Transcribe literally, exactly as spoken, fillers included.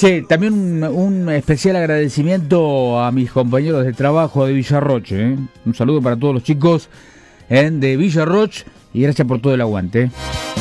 Che, también un, un especial agradecimiento a mis compañeros de trabajo de Villarroche, ¿eh? Un saludo para todos los chicos ¿eh? de Villarroche y gracias por todo el aguante.